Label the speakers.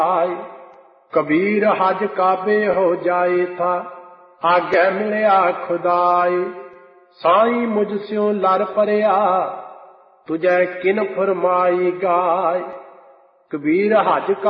Speaker 1: कबीर हज काबे हो जाए था, आगे मिलया खुदाई। साईं मुझस्यों लर परया, तुझे किन फरमाई गाय। कबीर हज